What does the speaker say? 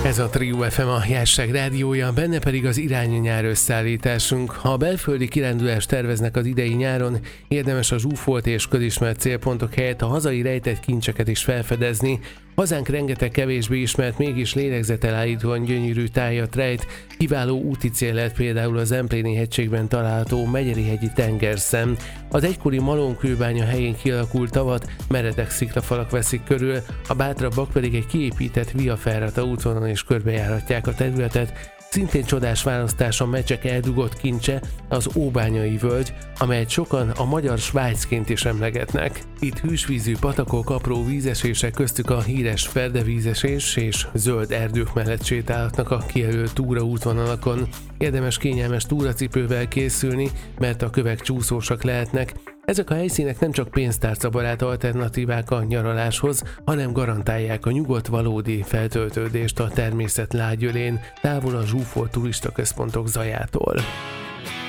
Ez a Trio FM, a Jásság rádiója, benne pedig az Irány a nyár összeállításunk. Ha a belföldi kirándulást terveznek az idei nyáron, érdemes a zsúfolt és közismert célpontok helyett a hazai rejtett kincseket is felfedezni. Hazánk rengeteg kevésbé ismert, mégis lélegzetelállítóan gyönyörű tájat rejt. Kiváló úti cél lett például az Empléni hegységben található Megyeri-hegyi tengerszem. Az egykori malomkőbánya helyén kialakult tavat meredek sziklafalak veszik körül, a bátrabbak pedig egy kiépített Via Ferrata útvonalon is körbejáratják a területet. Szintén csodás választás a mecsek eldugott kincse, az Óbányai völgy, amelyet sokan a magyar Svájcként is emlegetnek. Itt hűsvízű patakok, apró vízesések, köztük a híres ferdevízesés és zöld erdők mellett sétálhatnak a kijelölt túraútvonalakon. Érdemes kényelmes túracipővel készülni, mert a kövek csúszósak lehetnek. Ezek a helyszínek nem csak pénztárcabarát alternatívák a nyaraláshoz, hanem garantálják a nyugodt valódi feltöltődést a természet lágyölén, távol a zsúfolt turistaközpontok zajától.